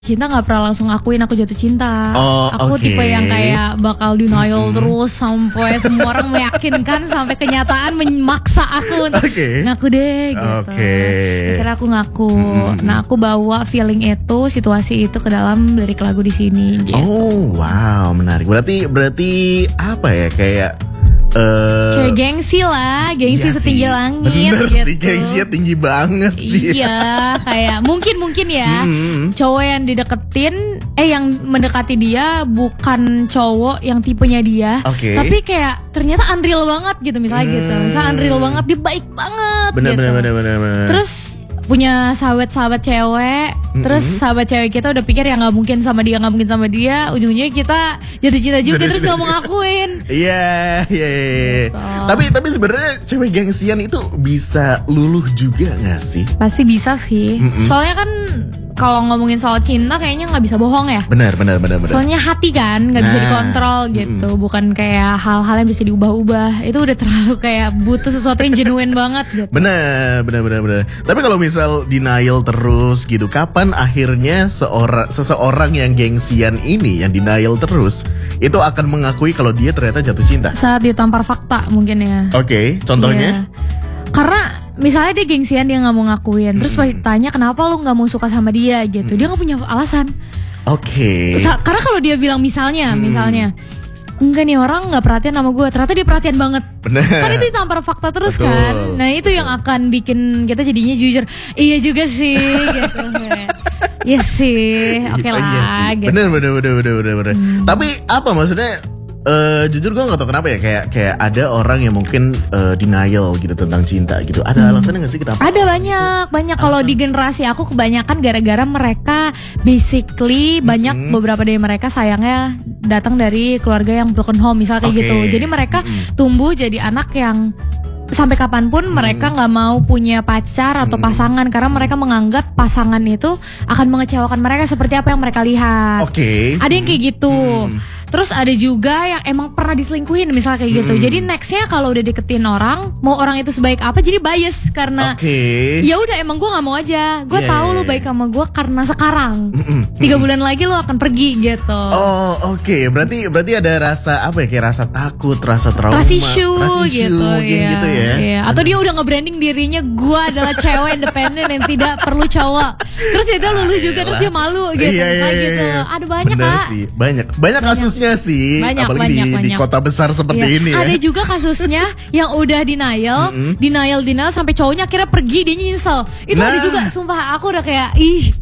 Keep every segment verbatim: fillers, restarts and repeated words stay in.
cinta nggak pernah langsung ngakuin aku jatuh cinta. Oh, aku okay. tipe yang kayak bakal denial mm-hmm. terus sampai semua orang meyakinkan sampai kenyataan memaksa aku untuk okay. ngaku deh gitu. Okay. Akhirnya aku ngaku. Mm-hmm. Nah aku bawa feeling itu, situasi itu ke dalam lirik lagu di sini. Gitu. Oh wow, menarik. Berarti berarti apa ya kayak Uh, cewek gengsi lah, gengsi iya setinggi sih. langit. Bener gitu. sih, gengsinya tinggi banget sih. Iya, kayak mungkin mungkin ya hmm. cowok yang dideketin, eh yang mendekati dia bukan cowok yang tipenya dia, okay. tapi kayak ternyata unreal banget gitu misalnya hmm. gitu, misalnya unreal banget, dia baik banget. Bener gitu. bener bener bener. bener. Terus punya sahabat-sahabat cewek, mm-hmm. terus sahabat cewek kita udah pikir ya nggak mungkin sama dia, nggak mungkin sama dia, ujung-ujungnya kita jatuh cinta juga terus nggak mau ngakuin. Iya, iya, iya. Tapi tapi sebenarnya cewek gengsian itu bisa luluh juga nggak sih? Pasti bisa sih. Mm-hmm. Soalnya kan kalau ngomongin soal cinta kayaknya nggak bisa bohong ya. Benar, benar, benar, benar. Soalnya hati kan nggak nah, bisa dikontrol gitu, mm-hmm. bukan kayak hal-hal yang bisa diubah-ubah. Itu udah terlalu kayak butuh sesuatu yang genuine banget gitu. Benar, benar, benar, benar. Tapi kalau misal denial terus gitu, kapan akhirnya seorang seseorang yang gengsian ini, yang denial terus, itu akan mengakui kalau dia ternyata jatuh cinta? Saat ditampar fakta mungkin ya. Oke, okay, contohnya? Yeah. Karena misalnya dia gengsian, dia gak mau ngakuin, terus pas ditanya kenapa lu gak mau suka sama dia gitu, dia gak punya alasan. Oke. Okay. Karena kalau dia bilang misalnya, hmm. misalnya enggak nih orang gak perhatian sama gue, ternyata dia perhatian banget. Bener. Kan itu ditampar fakta terus. Betul. Kan. Nah itu Betul. Yang akan bikin kita jadinya jujur. Iya juga sih gitu. Iya sih, oke okay lah iya sih. Gitu. Bener bener bener bener bener, bener. Hmm. Tapi apa maksudnya? Uh, jujur gue gak tau kenapa ya, kayak kayak ada orang yang mungkin uh, denial gitu tentang cinta gitu. Ada hmm. alasannya gak sih kenapa? Ada banyak, gitu? banyak. Kalau di generasi aku kebanyakan gara-gara mereka basically hmm. banyak beberapa dari mereka sayangnya datang dari keluarga yang broken home misalnya kayak okay. gitu. Jadi mereka hmm. tumbuh jadi anak yang sampai kapanpun hmm. mereka nggak mau punya pacar atau pasangan hmm. karena mereka menganggap pasangan itu akan mengecewakan mereka seperti apa yang mereka lihat. Oke. Okay. Ada yang kayak gitu. Hmm. Terus ada juga yang emang pernah diselingkuhin misalnya kayak gitu. Hmm. Jadi nextnya kalau udah deketin orang, mau orang itu sebaik apa jadi bias karena okay. ya udah emang gue nggak mau aja. Gue yeah, tahu yeah, lo baik sama gue karena sekarang. Mm-mm. Tiga bulan lagi lo akan pergi gitu. Oh oke. Okay. Berarti berarti ada rasa apa ya, kayak rasa takut, rasa trauma, trust issue, trust issue gitu, ya. gitu ya. Iya. Atau dia udah nge-branding dirinya gue adalah cewek independen yang tidak perlu cowok. Terus dia lulus juga terus dia malu gitu. Iya, iya, iya. gitu. Ada banyak Bener Kak. sih. Banyak banyak kasusnya sih. Banyak, apalagi banyak, di, banyak. di kota besar seperti iya. ini ya. Ada juga kasusnya yang udah denial, mm-hmm. denial, denial sampai cowoknya akhirnya pergi, dia nyesel. Itu nah. ada juga, sumpah aku udah kayak ih.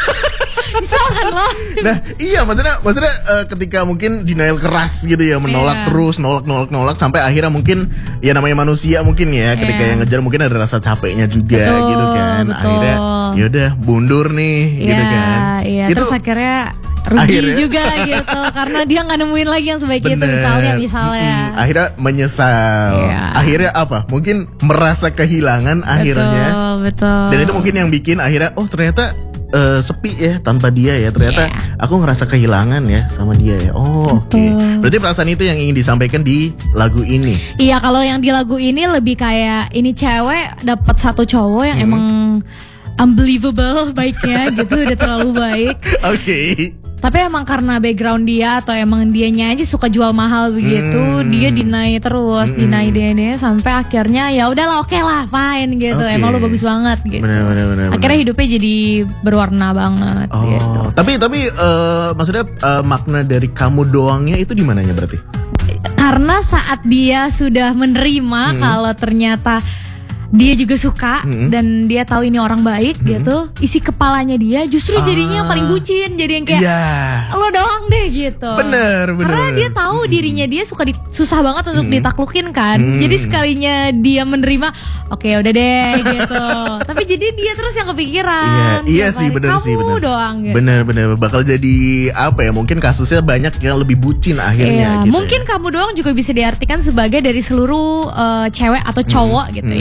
Bisa kan lo? Nah iya maksudnya maksudnya uh, ketika mungkin denial keras gitu ya, menolak yeah. terus, nolak nolak nolak sampai akhirnya mungkin ya namanya manusia mungkin ya, ketika yeah. yang ngejar mungkin ada rasa capeknya juga betul, gitu kan. Betul. Akhirnya yaudah mundur nih yeah, gitu kan. Iya. Itu, terus akhirnya rugi akhirnya. juga gitu karena dia nggak nemuin lagi yang sebaik Bener. itu misalnya misalnya hmm, akhirnya menyesal yeah. akhirnya apa mungkin merasa kehilangan betul, akhirnya betul. Dan itu mungkin yang bikin akhirnya oh ternyata uh, sepi ya tanpa dia ya, ternyata yeah. aku ngerasa kehilangan ya sama dia ya. Oh oke okay. Berarti perasaan itu yang ingin disampaikan di lagu ini. Iya, kalau yang di lagu ini lebih kayak ini cewek dapat satu cowok yang hmm. emang unbelievable baiknya gitu, udah terlalu baik. Oke. Okay. Tapi emang karena background dia atau emang dianya aja suka jual mahal begitu, hmm. dia deny terus, hmm. deny deny sampai akhirnya ya udahlah oke okay lah, fine gitu. Okay. Emang lu bagus banget gitu. Bener, bener, bener, akhirnya bener. hidupnya jadi berwarna banget oh. gitu. Tapi tapi uh, maksudnya uh, makna dari kamu doangnya itu di mananya berarti? Karena saat dia sudah menerima hmm. kalau ternyata dia juga suka mm-hmm. dan dia tahu ini orang baik mm-hmm. gitu, isi kepalanya dia justru ah. jadinya yang paling bucin, jadi yang kayak yeah. lo doang deh gitu. Bener, bener. Karena dia tahu mm-hmm. dirinya dia suka di, susah banget untuk mm-hmm. ditaklukin kan. Mm-hmm. Jadi sekalinya dia menerima, oke okay, udah deh gitu. Tapi jadi dia terus yang kepikiran. Iya, iya sih bener sih bener. doang gitu. Bener bener bakal jadi apa ya? Mungkin kasusnya banyak yang lebih bucin akhirnya. Iya, gitu mungkin ya. kamu doang juga bisa diartikan sebagai dari seluruh uh, cewek atau cowok mm-hmm. gitu ya.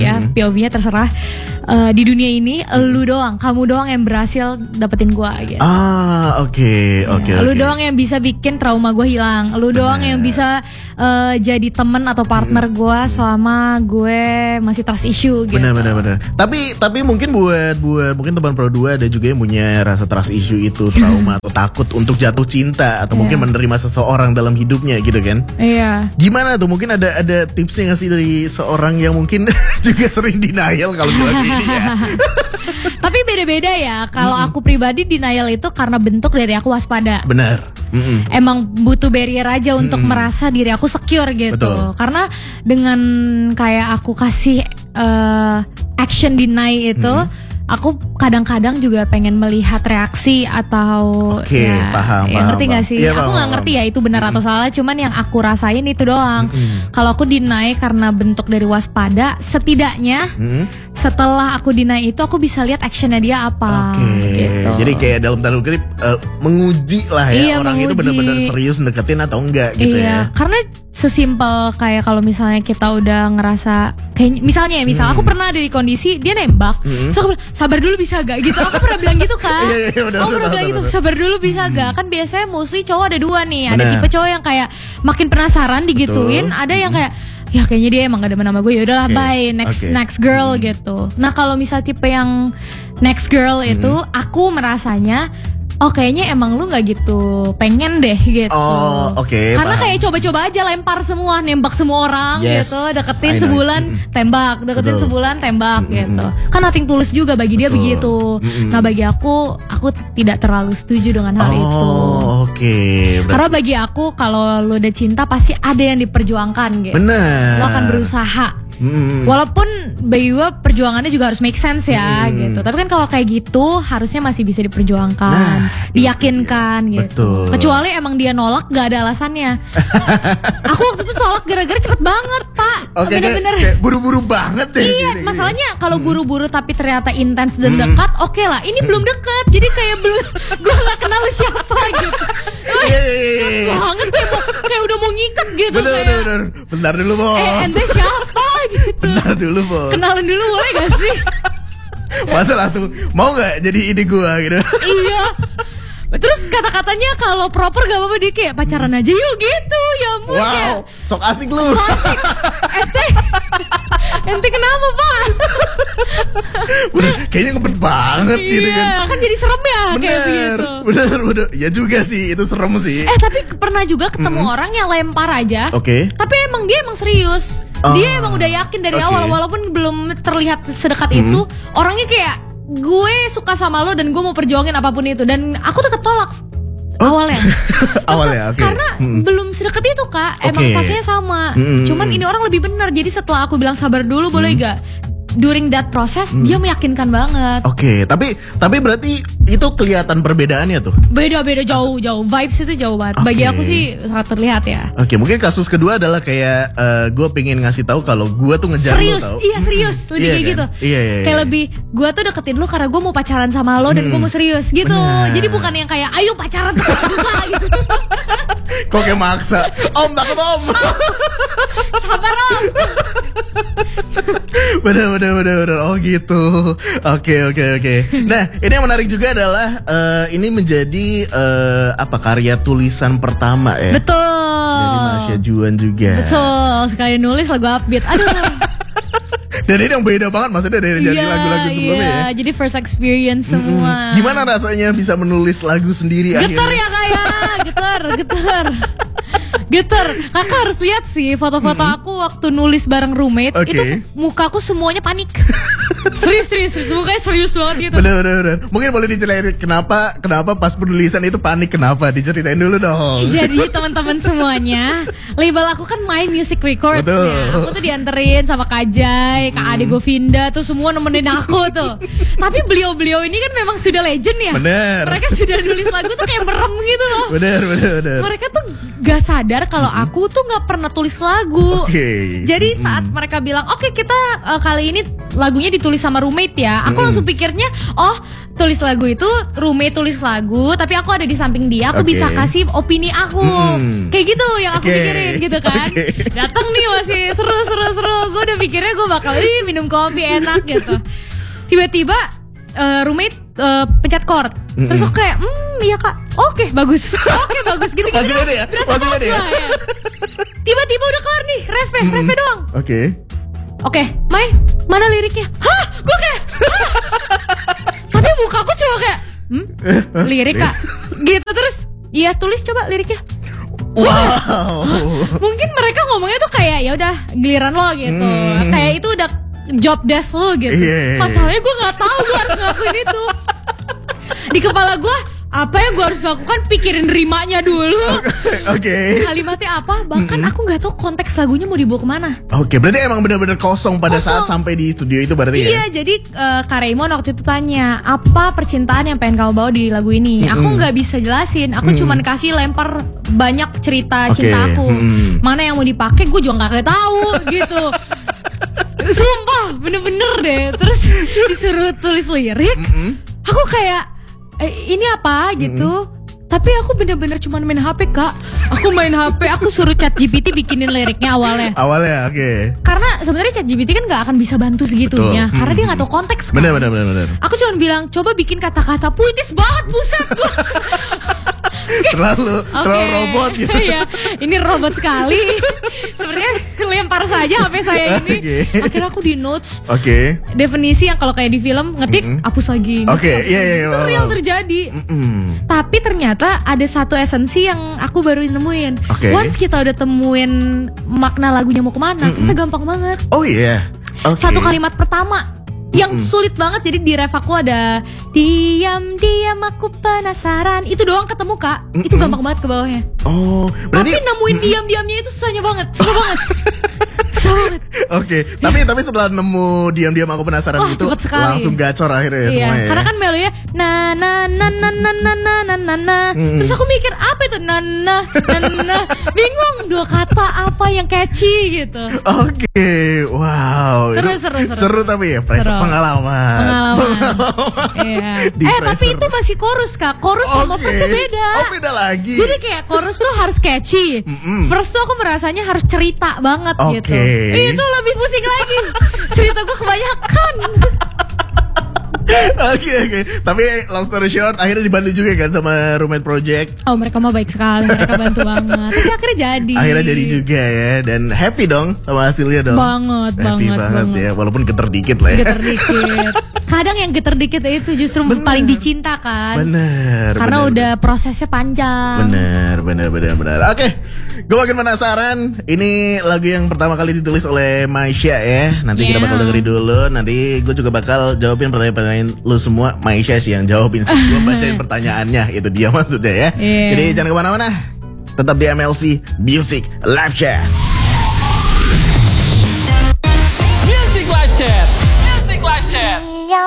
O V-nya terserah. Uh, di dunia ini lu doang, kamu doang yang berhasil dapetin gue gitu. Ah, oke, okay, oke. Okay, lu okay. doang yang bisa bikin trauma gue hilang. Lu Bener. doang yang bisa uh, jadi temen atau partner hmm. gue selama gue masih trust issue gitu. Benar, benar, benar. Tapi tapi mungkin buat buat mungkin teman Pro dua ada juga yang punya rasa trust issue itu, trauma atau takut untuk jatuh cinta atau yeah. mungkin menerima seseorang dalam hidupnya gitu kan? Iya. Yeah. Gimana tuh? Mungkin ada ada tipsnya nggak sih dari seorang yang mungkin juga sering denial kalau bilang gini ya? Tapi beda-beda ya. Kalau mm-hmm. aku pribadi denial itu karena bentuk dari aku waspada. Benar. Mm-hmm. Emang butuh barrier aja untuk mm-hmm. merasa diri aku secure gitu. Betul. Karena dengan kayak aku kasih uh, action deny itu, mm-hmm. aku kadang-kadang juga pengen melihat reaksi atau Oke, ya, paham, ya paham, ngerti gak sih? Ya, aku nggak ngerti ya itu benar mm-hmm. atau salah. Cuman yang aku rasain itu doang. Mm-hmm. Kalau aku deny karena bentuk dari waspada, setidaknya mm-hmm. setelah aku deny itu aku bisa lihat actionnya dia apa. Oke. Gitu. Jadi kayak dalam tanda kutip uh, menguji lah ya iya, orang menguji. itu benar-benar serius deketin atau enggak gitu iya, ya. Karena sesimpel kayak kalau misalnya kita udah ngerasa kayak misalnya ya misal hmm. aku pernah ada di kondisi dia nembak, hmm. so aku bilang sabar dulu bisa gak gitu. Aku pernah bilang gitu kan. Iya, iya, udah, aku udah, pernah bilang gitu, sabar dulu bisa hmm. gak. Kan biasanya mostly cowok ada dua nih. Ada Bener. tipe cowok yang kayak makin penasaran digituin, Betul. ada yang kayak ya kayaknya dia emang gak demen sama gue, ya udahlah okay. bye next okay. next girl hmm. gitu. Nah kalau misal tipe yang next girl itu hmm. aku merasanya oh kayaknya emang lu gak gitu pengen deh gitu. Oh oke okay, Karena paham. kayak coba-coba aja lempar semua, nembak semua orang yes, gitu. Deketin sebulan mm-hmm. tembak, deketin Betul. sebulan tembak mm-hmm. gitu. Kan nothing tulus juga bagi dia Betul. begitu. mm-hmm. Nah bagi aku, aku tidak terlalu setuju dengan hal oh, itu. Oh oke okay. Karena bagi aku kalau lu udah cinta pasti ada yang diperjuangkan gitu. Bener. Lo akan berusaha. Hmm. Walaupun bagi gue perjuangannya juga harus make sense ya hmm. gitu. Tapi kan kalau kayak gitu harusnya masih bisa diperjuangkan, nah, diyakinkan iya. gitu. Betul. Kecuali emang dia nolak gak ada alasannya. Aku waktu itu tolak gara-gara cepet banget pak. Oke, bener-bener kayak buru-buru banget deh. Iya, gini, masalahnya kalau hmm. buru-buru tapi ternyata intens dan hmm. dekat, oke okay lah. Ini hmm. belum dekat, jadi kayak belum, gue nggak kenal siapa gitu. Iya iya iya. Banget kayak, mau, kayak udah mau ngikat gitu. Bener kayak, bener bener. Bentar dulu bos. Eh ente siapa gitu. Bentar dulu bos. Kenalan dulu boleh gak sih? Masa langsung mau nggak jadi ide gue gitu? Iya. Terus kata-katanya kalau proper gak apa-apa, dia kayak pacaran aja yuk gitu. Ya ampun. Wow, kayak, sok asik lu. Sok asik. Ente Ente kenapa pak? Bener, kayaknya ngebet banget iya, gitu kan. kan jadi serem ya bener, kayak begitu. Bener bener. Ya juga sih, itu serem sih. Eh tapi pernah juga ketemu mm-hmm. orang yang lempar aja. Oke okay. Tapi emang dia emang serius. Oh. Dia emang udah yakin dari okay. awal. Walaupun belum terlihat sedekat mm-hmm. itu. Orangnya kayak gue suka sama lo dan gue mau perjuangin apapun itu. Dan aku tetap tolak oh. awalnya. Awalnya oke okay. Karena hmm. belum sedekat itu kak. Emang okay. fasenya sama. hmm. Cuman ini orang lebih benar. Jadi setelah aku bilang sabar dulu hmm. boleh gak, during that process hmm. dia meyakinkan banget. Oke okay. Tapi Tapi berarti itu kelihatan perbedaannya tuh. Beda-beda jauh jauh. Vibes itu jauh banget. okay. Bagi aku sih sangat terlihat ya. Oke okay. Mungkin kasus kedua adalah kayak uh, gue pengen ngasih tahu kalau gue tuh ngejar serius, lo tau. Iya serius. Lebih iya, kayak kan? gitu Iya iya, iya. Kayak lebih gue tuh deketin lo karena gue mau pacaran sama lo dan hmm. gue mau serius gitu. Bener. Jadi bukan yang kayak ayo pacaran tuh juga gitu. Kok kayak maksa. Om takut om. Sabar om. Bener bener bener bener. Oh gitu. Oke oke oke. Nah ini yang menarik juga adalah uh, ini menjadi uh, apa karya tulisan pertama ya. Betul. Dari Masya Juan juga. Betul. Sekali nulis lagu upbeat. Aduh. Dan ini yang beda banget maksudnya dari dari yeah, lagu-lagu sebelumnya yeah. ya. Jadi first experience semua. Mm-hmm. Gimana rasanya bisa menulis lagu sendiri getar akhirnya? Ya kayak getar getar. Getar, kakak harus lihat sih foto-foto hmm. aku waktu nulis bareng roommate. Okay. Itu mukaku semuanya panik. Serius, serius, serius, mukanya serius banget gitu. Bener, bener, bener. Mungkin boleh diceritain kenapa, kenapa pas penulisan itu panik, kenapa? Diceritain dulu dong. Jadi teman-teman semuanya, label aku kan My Music Records. Betul. Ya. Aku tuh dianterin sama Kak Jai, Kak hmm. Ade Govinda, tuh semua nemenin aku tuh. Tapi beliau-beliau ini kan memang sudah legend ya. Bener. Mereka sudah nulis lagu tuh kayak merem gitu loh. Bener, bener, bener. Mereka tuh gak sadar kalau hmm. aku tuh gak pernah tulis lagu. Okay. Jadi saat hmm. mereka bilang, oke okay, kita uh, kali ini lagunya ditulis sama roommate ya. Aku hmm. langsung pikirnya, oh tulis lagu itu roommate tulis lagu, tapi aku ada di samping dia, aku okay. bisa kasih opini aku. Hmm. Kayak gitu yang aku okay. pikirin gitu kan. Okay. Datang nih masih seru-seru-seru. Gue udah pikirnya gue bakal ih, minum kopi enak gitu. Tiba-tiba uh, roommate uh, pencet chord. Mm-mm. Terus aku kayak, hmm iya kak, oke okay, bagus. Oke okay, bagus gitu-gitu. Masih ada ya? Masih ada ya? ya? Tiba-tiba udah kelar nih, refnya, mm-hmm. refnya doang. Oke. Okay. Oke, okay, Mai, mana liriknya? Hah? Gue kayak, hah? Tapi muka aku cuma kayak, hmm? Lirik kak? Gitu terus, iya tulis coba liriknya. Wow. Mungkin mereka ngomongnya tuh kayak, ya udah giliran lo gitu. Hmm. Kayak itu udah job desk lo gitu. Yeah. Masalahnya gue nggak tahu gue harus ngelakuin itu. Di kepala gue, apa yang gue harus lakukan, pikirin rimanya dulu. Oke. Okay. Kalimatnya apa, bahkan mm-hmm. aku gak tahu konteks lagunya mau dibawa kemana. Oke, okay, berarti emang benar-benar kosong pada kosong. Saat sampai di studio itu berarti ya? Iya, jadi uh, Kak Raymond waktu itu tanya, apa percintaan yang pengen kau bawa di lagu ini? Mm-hmm. Aku gak bisa jelasin, aku mm-hmm. cuman kasih lempar banyak cerita okay. cinta aku. Mm-hmm. Mana yang mau dipakai, gue juga gak tahu gitu. Sumpah, bener-bener deh. Terus disuruh tulis lirik, mm-hmm. aku kayak, Eh, ini apa gitu, mm-hmm. tapi aku bener-bener cuma main H P kak. Aku main H P, aku suruh Chat G P T bikinin liriknya awalnya. Awalnya, oke. Okay. Karena sebenarnya Chat G P T kan nggak akan bisa bantu segitunya, hmm. karena dia nggak tahu konteks. Bener, kan? bener, bener, bener. Aku cuma bilang, coba bikin kata-kata puitis banget, buset gua. terlalu, okay. terlalu robot gitu. Iya, ini robot sekali. Sebenarnya lempar saja H P saya ini. Okay. Akhirnya aku di notes. Oke. Okay. Definisi yang kalau kayak di film ngetik, mm-hmm. hapus lagi. Oke, okay. iya iya. Itu real terjadi. Mm-hmm. Tapi ternyata ada satu esensi yang aku baru nemuin. Okay. Once kita udah temuin makna lagunya mau kemana, mm-hmm. kita gampang banget. Oh iya. Yeah. Okay. Satu kalimat pertama yang mm. sulit banget, jadi di ref aku ada diam-diam aku penasaran, itu doang ketemu kak, mm-mm. itu gampang banget ke bawahnya. Oh, berarti tapi nemuin mm. diam-diamnya itu susahnya banget, susah banget. Susah banget. Oke, okay. tapi tapi setelah nemu diam-diam aku penasaran oh, itu langsung gacor akhirnya ya iya, semuanya. Karena kan melonya na na na na na na na na na na. Mm. Terus aku mikir apa itu na na na na, bingung dua kata apa yang catchy gitu. Oke, okay. wow. Seru, seru, seru, seru tapi ya, seru. Pengalaman. Pengalaman. Iya. Eh tapi itu masih chorus kak. Chorus okay. sama verse tuh beda. Oh beda lagi. Jadi kayak chorus tuh harus catchy. Mm-mm. Verse tuh aku merasanya harus cerita banget okay. gitu. Itu lebih pusing lagi. Cerita gue kebanyakan. Oke oke. Tapi long story short, akhirnya dibantu juga kan sama Roommate Project. Oh mereka mah baik sekali, mereka bantu banget. Tapi akhirnya jadi. Akhirnya jadi juga ya, dan happy dong sama hasilnya dong. Banget happy banget banget banget ya, walaupun geter dikit lah ya. Geter dikit. Kadang yang geter dikit itu justru bener. Paling dicinta kan. Bener. Karena bener, udah bener. prosesnya panjang. Bener bener bener bener. Oke, gue makin penasaran. Ini lagu yang pertama kali ditulis oleh Maisha ya. Nanti yeah. kita bakal dengerin dulu. Nanti gue juga bakal jawabin pertanyaan-pertanyaan lu semua. Maisha sih yang jawabin sih. Gue bacain pertanyaannya. Itu dia maksudnya ya. Yeah. Jadi jangan kemana-mana. Tetap di M L C Music Live Chat. Music Live Chat. Music Live Chat.